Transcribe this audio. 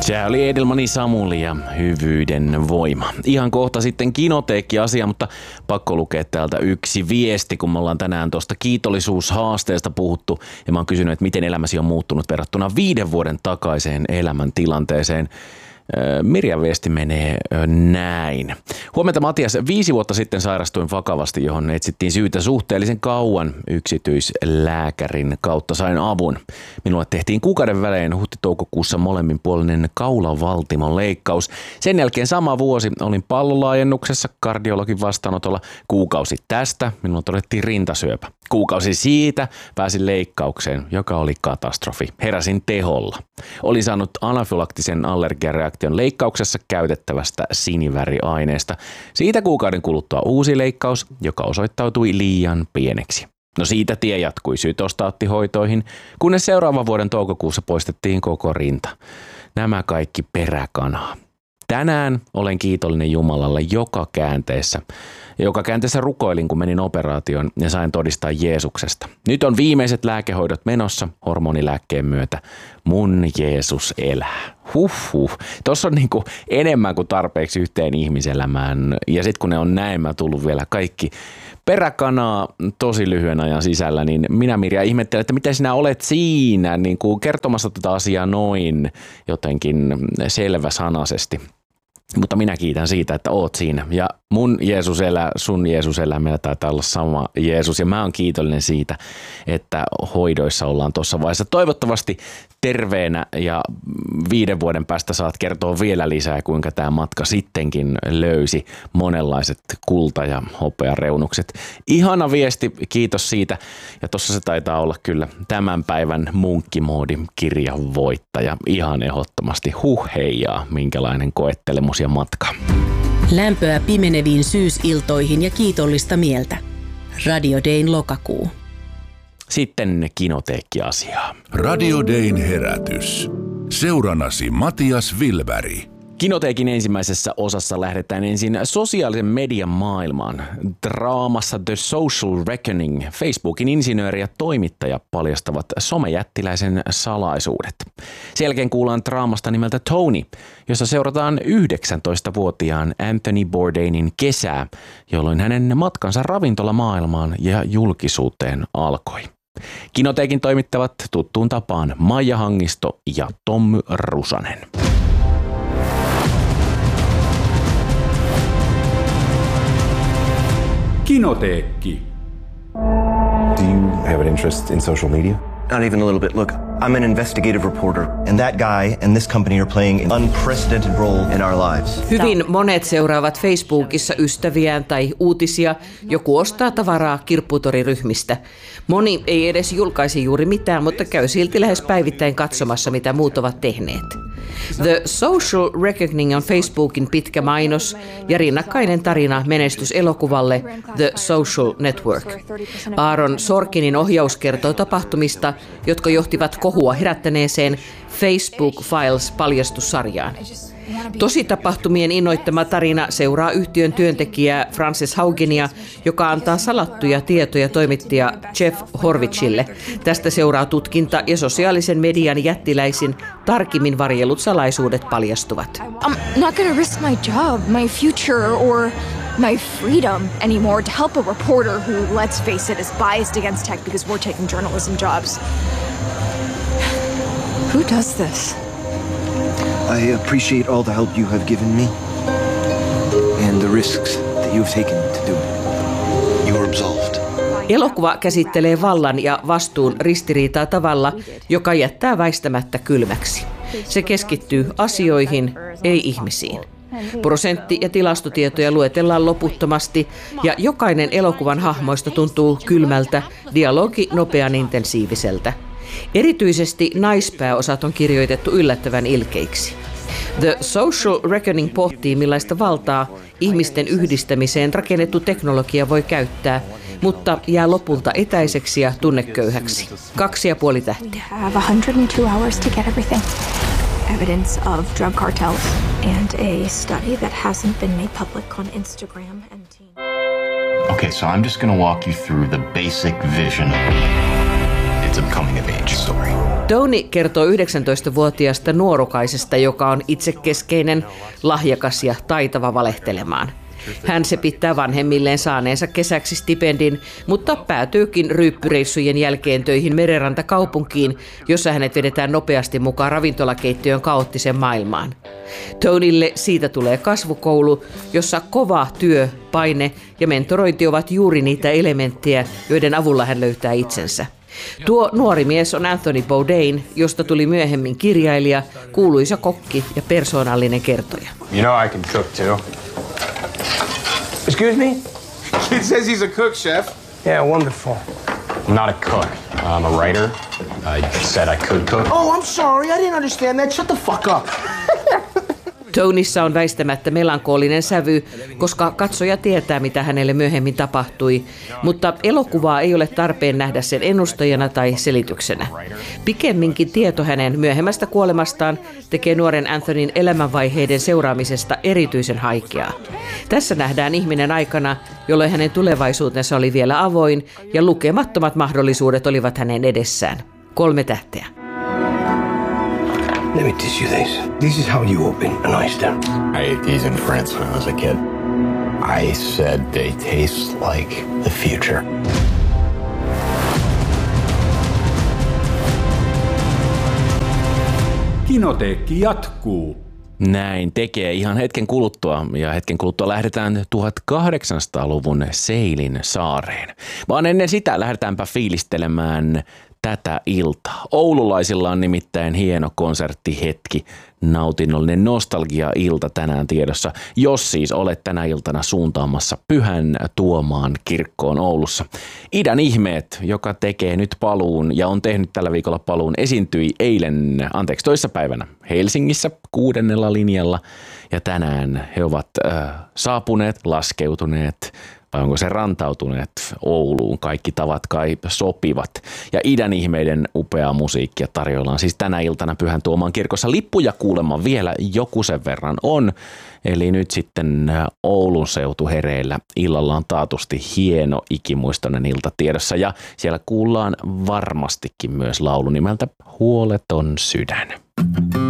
Se oli Edelmani Samuli ja Hyvyyden voima. Ihan kohta sitten Kinoteekki-asia, mutta pakko lukea täältä yksi viesti, kun me ollaan tänään tuosta kiitollisuushaasteesta puhuttu. Ja mä oon kysynyt, että miten elämäsi on muuttunut verrattuna 5 vuoden takaiseen elämäntilanteeseen. Mirjan viesti menee näin. Huomenta Matias, 5 vuotta sitten sairastuin vakavasti, johon etsittiin syytä suhteellisen kauan. Yksityislääkärin kautta sain avun. Minulle tehtiin kuukauden välein huhti-toukokuussa molemminpuolinen kaulavaltimon leikkaus. Sen jälkeen sama vuosi olin pallolaajennuksessa kardiologin vastaanotolla. Kuukausi tästä minulle todettiin rintasyöpä. Kuukausi siitä pääsin leikkaukseen, joka oli katastrofi. Heräsin teholla. Olin saanut anafylaktisen allergiareaktion leikkauksessa käytettävästä siniväriaineesta. Siitä kuukauden kuluttua uusi leikkaus, joka osoittautui liian pieneksi. No siitä tie jatkui sytostaattihoitoihin, kunnes seuraavan vuoden toukokuussa poistettiin koko rinta. Nämä kaikki peräkanaa. Tänään olen kiitollinen Jumalalle joka käänteessä. Joka käänteessä rukoilin, kun menin operaatioon ja sain todistaa Jeesuksesta. Nyt on viimeiset lääkehoidot menossa hormonilääkkeen myötä. Mun Jeesus elää. Tuossa on niinku enemmän kuin tarpeeksi yhteen ihmiselämään. Ja sitten kun ne on näin tullut vielä kaikki peräkanaa tosi lyhyen ajan sisällä, niin minä Mirja ihmettelen, että miten sinä olet siinä niin kuin kertomassa tätä asiaa noin jotenkin selväsanaisesti. Mutta minä kiitän siitä, että oot siinä. Ja mun Jeesus elää, sun Jeesus elää, meillä taitaa olla sama Jeesus. Ja mä oon kiitollinen siitä, että hoidoissa ollaan tuossa vaiheessa. Toivottavasti terveenä ja 5 vuoden päästä saat kertoa vielä lisää, kuinka tämä matka sittenkin löysi monenlaiset kulta- ja hopeareunukset. Ihana viesti, kiitos siitä. Ja tuossa se taitaa olla kyllä tämän päivän munkkimoodin kirjan voittaja. Ihan ehdottomasti heijaa, minkälainen koettelemus ja matka. Lämpöä pimeneviin syysiltoihin ja kiitollista mieltä. Radio Dayn lokakuu. Sitten Kinoteekki-asiaa. Radio Dayn herätys. Seurannasi Matias Wilberg. Kinoteekin ensimmäisessä osassa lähdetään ensin sosiaalisen median maailmaan. Draamassa The Social Reckoning Facebookin insinööri ja toimittaja paljastavat somejättiläisen salaisuudet. Sen jälkeen kuullaan draamasta nimeltä Tony, jossa seurataan 19-vuotiaan Anthony Bourdainin kesää, jolloin hänen matkansa ravintolamaailmaan ja julkisuuteen alkoi. Kinoteekin toimittavat tuttuun tapaan Maija Hangisto ja Tommy Rusanen. Kinoteekki. Do you have an interest in social media? Not even a little bit. Look, I'm an investigative reporter, and that guy and this company are playing an unprecedented role in our lives. Hyvin monet seuraavat Facebookissa ystäviään tai uutisia. Joku ostaa tavaraa kirpputoriryhmistä. Moni ei edes julkaisi juuri mitään, mutta käy silti lähes päivittäin katsomassa, mitä muut ovat tehneet. The Social Reckoning on Facebookin pitkä mainos ja rinnakkainen tarina menestyselokuvalle The Social Network. Aaron Sorkinin ohjaus kertoo tapahtumista, jotka johtivat kohua herättäneeseen Facebook Files-paljastussarjaan. Tositapahtumien innoittama tarina seuraa yhtiön työntekijää Frances Haugenia, joka antaa salattuja tietoja toimittaja Jeff Horwichille. Tästä seuraa tutkinta ja sosiaalisen median jättiläisin tarkimmin varjellut salaisuudet paljastuvat. I'm not going to risk my job, my future or my freedom anymore to help a reporter who, let's face it, is biased against tech because we're taking journalism jobs. Who does this? I appreciate all the help you have given me and the risks that you've taken to do it. You are absolved. Elokuva käsittelee vallan ja vastuun ristiriitaa tavalla, joka jättää väistämättä kylmäksi. Se keskittyy asioihin, ei ihmisiin. Prosentti- ja tilastotietoja luetellaan loputtomasti ja jokainen elokuvan hahmoista tuntuu kylmältä, dialogi nopean intensiiviseltä. Erityisesti naispääosat on kirjoitettu yllättävän ilkeiksi. The Social Reckoning pohtii, millaista valtaa ihmisten yhdistämiseen rakennettu teknologia voi käyttää, mutta jää lopulta etäiseksi ja tunneköyhäksi. 2,5 tähteä. Have 102 hours to get everything. Evidence of drug cartels and a study that hasn't been made public on Instagram and Teen. Okay, so I'm just going to walk you through the basic vision. It's a coming of age story. Tony kertoo 19-vuotiaasta nuorukaisesta, joka on itsekeskeinen, lahjakas ja taitava valehtelemaan. Hän sepittää vanhemmilleen saaneensa kesäksi stipendin, mutta päätyykin ryyppyreissujen jälkeen töihin merenrantakaupunkiin, jossa hänet vedetään nopeasti mukaan ravintolakeittiön kaoottisen maailmaan. Tonylle siitä tulee kasvukoulu, jossa kova työ, paine ja mentorointi ovat juuri niitä elementtejä, joiden avulla hän löytää itsensä. Tuo nuori mies on Anthony Bourdain, josta tuli myöhemmin kirjailija, kuuluisa kokki ja persoonallinen kertoja. You know I can cook too. Excuse me? It says he's a cook, chef. Yeah, wonderful. I'm not a cook. I'm a writer. I said I could cook. Oh, I'm sorry. I didn't understand that. Shut the fuck up. Tonyssa on väistämättä melankolinen sävy, koska katsoja tietää, mitä hänelle myöhemmin tapahtui, mutta elokuvaa ei ole tarpeen nähdä sen ennustajana tai selityksenä. Pikemminkin tieto hänen myöhemmästä kuolemastaan tekee nuoren Anthonyn elämänvaiheiden seuraamisesta erityisen haikeaa. Tässä nähdään ihminen aikana, jolloin hänen tulevaisuutensa oli vielä avoin ja lukemattomat mahdollisuudet olivat hänen edessään. 3 tähteä. Let me teach you this. This is how you open an oyster. I ate these in France when I was a kid. I said they taste like the future. Kinoteekki jatkuu. Näin tekee ihan hetken kuluttua, ja hetken kuluttua lähdetään 1800-luvun Seilin saareen. Vaan ennen sitä lähdetäänpä fiilistelemään tätä iltaa. Oululaisilla on nimittäin hieno konserttihetki, nautinnollinen nostalgia-ilta tänään tiedossa, jos siis olet tänä iltana suuntaamassa Pyhän Tuomaan kirkkoon Oulussa. Idän ihmeet, joka tekee nyt paluun ja on tehnyt tällä viikolla paluun, esiintyi toissapäivänä Helsingissä 6. linjalla, ja tänään he ovat saapuneet, laskeutuneet, vai onko se rantautuneet Ouluun, kaikki tavat kai sopivat. Ja Idän ihmeiden upeaa musiikkia tarjoillaan siis tänä iltana Pyhän Tuomaan kirkossa. Lippuja kuulemma vielä joku sen verran on, eli nyt sitten Oulun seutu hereillä. Illalla on taatusti hieno ikimuistoinen ilta tiedossa, ja siellä kuullaan varmastikin myös laulu nimeltä Huoleton sydän.